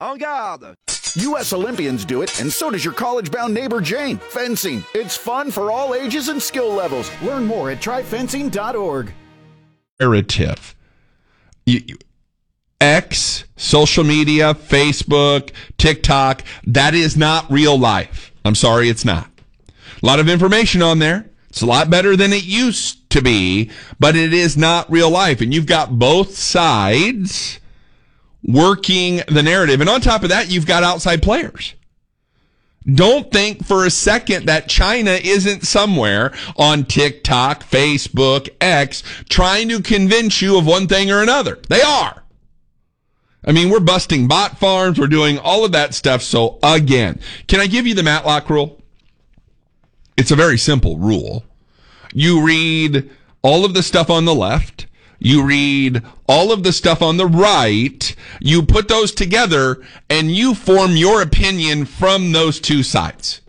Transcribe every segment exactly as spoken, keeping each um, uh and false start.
En garde! U S Olympians do it, and so does your college-bound neighbor Jane. Fencing. It's fun for all ages and skill levels. Learn more at try fencing dot org. Narrative. You, you, X, social media, Facebook, TikTok, that is not real life. I'm sorry, it's not. A lot of information on there. It's a lot better than it used to be, but it is not real life. And you've got both sides working the narrative. And on top of that, you've got outside players. Don't think for a second that China isn't somewhere on TikTok, Facebook, X, trying to convince you of one thing or another. They are. I mean, we're busting bot farms. We're doing all of that stuff. So again, can I give you the Matlock rule? It's a very simple rule. You read all of the stuff on the left. You read all of the stuff on the right, you put those together, and you form your opinion from those two sides.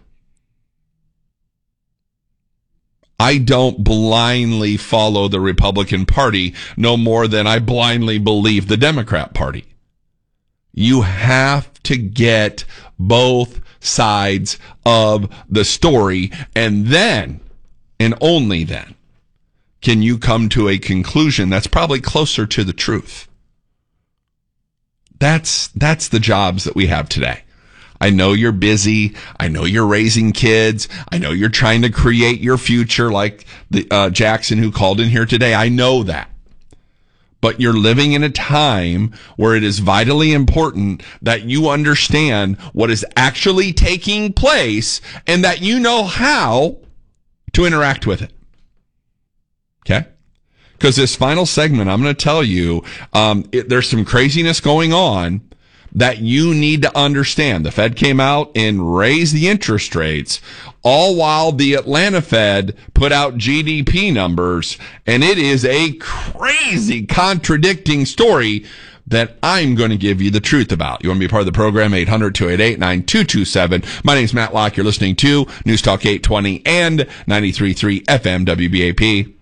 I don't blindly follow the Republican Party no more than I blindly believe the Democrat Party. You have to get both sides of the story, and then, and only then, can you come to a conclusion that's probably closer to the truth? That's that's the jobs that we have today. I know you're busy. I know you're raising kids. I know you're trying to create your future like the uh, Jackson who called in here today. I know that. But you're living in a time where it is vitally important that you understand what is actually taking place and that you know how to interact with it. Okay? Because this final segment, I'm going to tell you, um, it, there's some craziness going on that you need to understand. The Fed came out and raised the interest rates, all while the Atlanta Fed put out G D P numbers, and it is a crazy contradicting story that I'm going to give you the truth about. You want to be part of the program? eight hundred, two eight eight, nine two two seven. My name's Matt Locke. You're listening to News Talk eight twenty and ninety-three point three F M W B A P.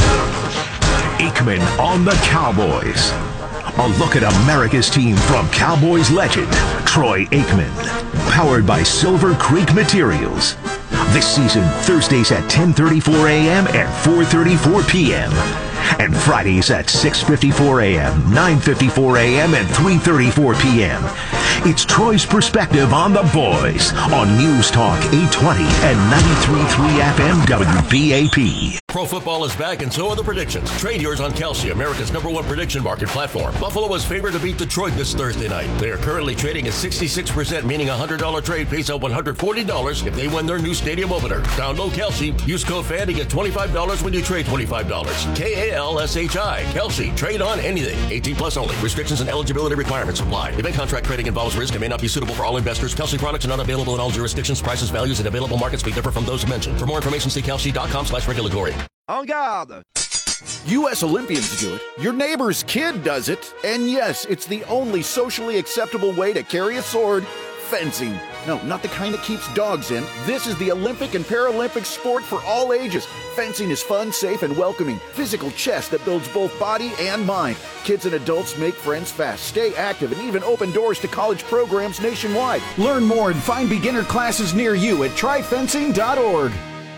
Aikman on the Cowboys. A look at America's team from Cowboys legend, Troy Aikman. Powered by Silver Creek Materials. This season, Thursdays at ten thirty-four a.m. and four thirty-four p.m. And Fridays at six fifty-four a.m., nine fifty-four a.m., and three thirty-four p.m. It's Troy's perspective on the boys on News Talk eight twenty and ninety-three point three F M W B A P. Pro football is back, and so are the predictions. Trade yours on Kelsey, America's number one prediction market platform. Buffalo is favored to beat Detroit this Thursday night. They are currently trading at sixty-six percent, meaning a one hundred dollars trade pays out one hundred forty dollars if they win their new stadium opener. Download Kelsey. Use code F A N to get twenty-five dollars when you trade twenty-five dollars. K A L S H I. Kelsey. Trade on anything. eighteen plus only. Restrictions and eligibility requirements apply. Event contract trading involves risk and may not be suitable for all investors. Kelsey products are not available in all jurisdictions. Prices, values, and available markets may differ from those mentioned. For more information, see kelsey.com slash regulatory. En garde! U S Olympians do it, your neighbor's kid does it, and yes, it's the only socially acceptable way to carry a sword, fencing. No, not the kind that keeps dogs in. This is the Olympic and Paralympic sport for all ages. Fencing is fun, safe, and welcoming. Physical chess that builds both body and mind. Kids and adults make friends fast, stay active, and even open doors to college programs nationwide. Learn more and find beginner classes near you at try fencing dot org.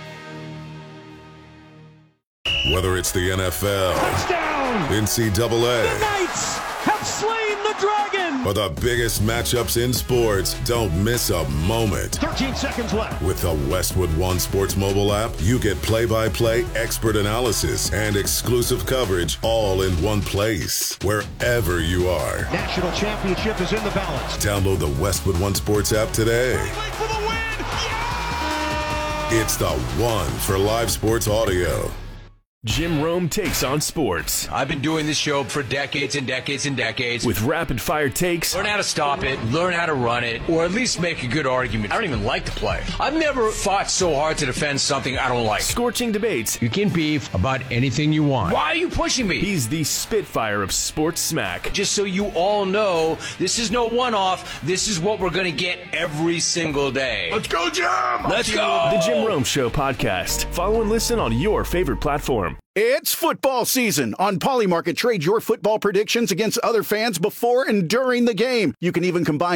Whether it's the N F L, touchdown, N C double A, the Knights have slain the dragon, or the biggest matchups in sports, don't miss a moment. thirteen seconds left. With the Westwood One Sports mobile app, you get play-by-play expert analysis and exclusive coverage all in one place, wherever you are. National championship is in the balance. Download the Westwood One Sports app today. For the win. Yeah! It's the one for live sports audio. Jim Rome takes on sports. I've been doing this show for decades and decades and decades. With rapid-fire takes. Learn how to stop it, learn how to run it, or at least make a good argument. I don't even like to play. I've never fought so hard to defend something I don't like. Scorching debates. You can beef about anything you want. Why are you pushing me? He's the Spitfire of sports smack. Just so you all know, this is no one-off. This is what we're going to get every single day. Let's go, Jim! Let's go! The Jim Rome Show podcast. Follow and listen on your favorite platform. It's football season. On Polymarket, trade your football predictions against other fans before and during the game. You can even combine